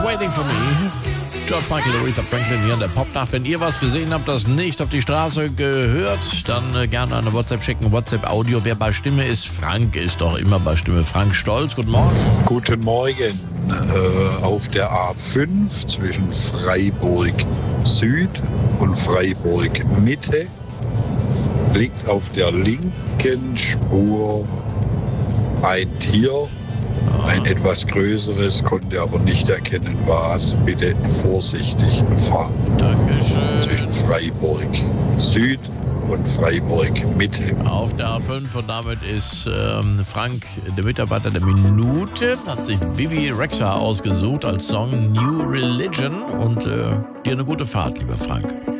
Waiting for Me. George Michael, Aretha Franklin hier in der Popnacht. Wenn ihr was gesehen habt, das nicht auf die Straße gehört, dann gerne eine WhatsApp schicken. WhatsApp-Audio. Wer bei Stimme ist, Frank ist doch immer bei Stimme. Frank Stolz, guten Morgen. Guten Morgen. Auf der A5 zwischen Freiburg Süd und Freiburg Mitte liegt auf der linken Spur ein Tier. Ein etwas größeres, konnte aber nicht erkennen, was. Bitte vorsichtig fahren. Dankeschön. Zwischen Freiburg Süd und Freiburg Mitte. Auf der A5 und damit ist Frank, der Mitarbeiter der Minute, hat sich Bibi Rexha ausgesucht als Song New Religion und dir eine gute Fahrt, lieber Frank.